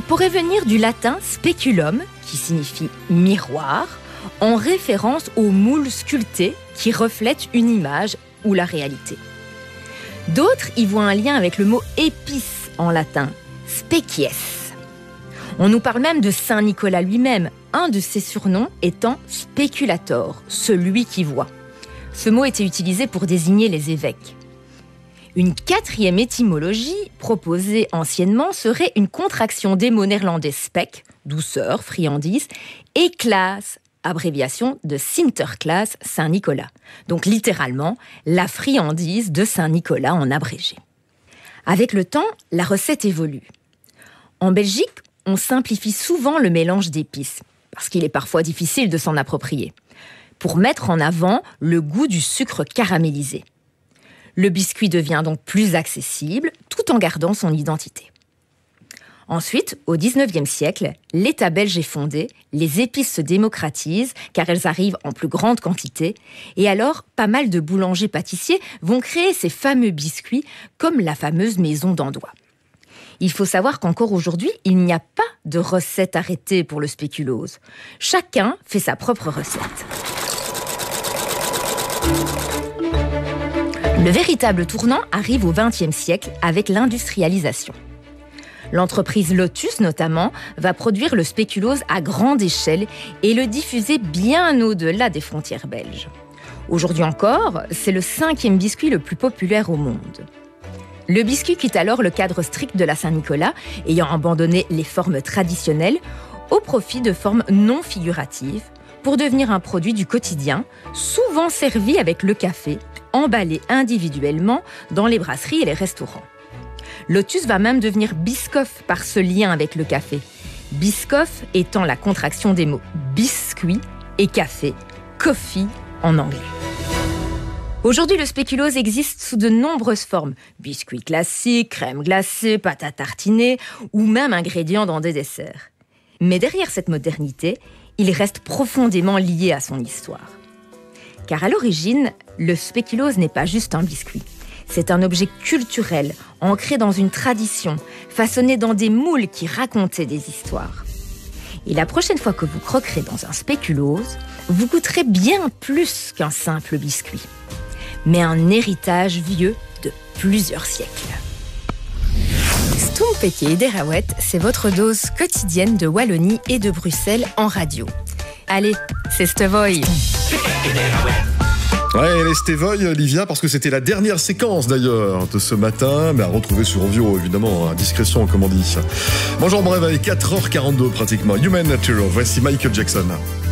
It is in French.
pourrait venir du latin speculum, qui signifie miroir, en référence au moule sculpté qui reflète une image ou la réalité. D'autres y voient un lien avec le mot épice en latin, species. On nous parle même de Saint Nicolas lui-même, un de ses surnoms étant speculator, celui qui voit. Ce mot était utilisé pour désigner les évêques. Une quatrième étymologie proposée anciennement serait une contraction des mots néerlandais spec, douceur, friandise, et klaas, abréviation de Sinterklaas, Saint-Nicolas. Donc littéralement, la friandise de Saint-Nicolas en abrégé. Avec le temps, la recette évolue. En Belgique, on simplifie souvent le mélange d'épices, parce qu'il est parfois difficile de s'en approprier, pour mettre en avant le goût du sucre caramélisé. Le biscuit devient donc plus accessible, tout en gardant son identité. Ensuite, au XIXe siècle, l'État belge est fondé, les épices se démocratisent car elles arrivent en plus grande quantité, et alors pas mal de boulangers-pâtissiers vont créer ces fameux biscuits comme la fameuse maison d'Andois. Il faut savoir qu'encore aujourd'hui, il n'y a pas de recette arrêtée pour le spéculose. Chacun fait sa propre recette. Le véritable tournant arrive au XXe siècle avec l'industrialisation. L'entreprise Lotus, notamment, va produire le spéculose à grande échelle et le diffuser bien au-delà des frontières belges. Aujourd'hui encore, c'est le 5e biscuit le plus populaire au monde. Le biscuit quitte alors le cadre strict de la Saint-Nicolas, ayant abandonné les formes traditionnelles, au profit de formes non figuratives, pour devenir un produit du quotidien, souvent servi avec le café, emballé individuellement dans les brasseries et les restaurants. Lotus va même devenir Biscoff par ce lien avec le café. Biscoff étant la contraction des mots biscuit et café, coffee en anglais. Aujourd'hui, le spéculose existe sous de nombreuses formes. Biscuits classiques, crème glacée, pâte à tartiner ou même ingrédients dans des desserts. Mais derrière cette modernité, il reste profondément lié à son histoire. Car à l'origine, le spéculose n'est pas juste un biscuit. C'est un objet culturel, ancré dans une tradition, façonné dans des moules qui racontaient des histoires. Et la prochaine fois que vous croquerez dans un spéculose, vous goûterez bien plus qu'un simple biscuit, mais un héritage vieux de plusieurs siècles. Stompeke et Derawet, c'est votre dose quotidienne de Wallonie et de Bruxelles en radio. Allez, c'est Stevoy. Ouais, les Stevoy, Livia, parce que c'était la dernière séquence d'ailleurs de ce matin, mais à retrouver sur Ovio, évidemment, à discrétion, comme on dit. Bonjour, bref, avec 4h42 pratiquement. Human Natural, voici Michael Jackson.